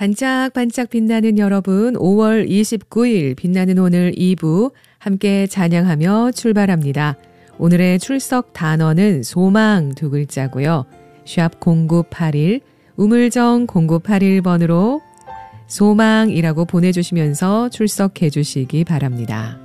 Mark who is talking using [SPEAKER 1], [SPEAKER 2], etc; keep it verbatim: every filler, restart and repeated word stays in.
[SPEAKER 1] 반짝반짝 빛나는 여러분, 오월 이십구일 빛나는 오늘 이 부 함께 찬양하며 출발합니다. 오늘의 출석 단어는 소망 두 글자고요. 샵 공구팔일, 우물정 공구팔일 번으로 소망이라고 보내주시면서 출석해 주시기 바랍니다.